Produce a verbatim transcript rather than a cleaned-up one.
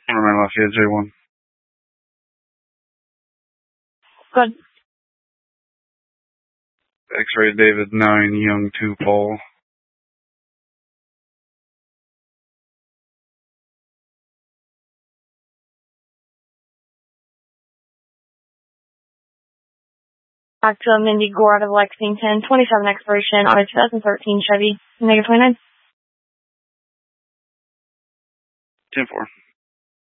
Remain Lafayette J one. Good. X-ray David nine, Young two, Paul. Back to Mindy Gore out of Lexington, twenty-seven expiration on a twenty thirteen Chevy, negative twenty-nine. ten four.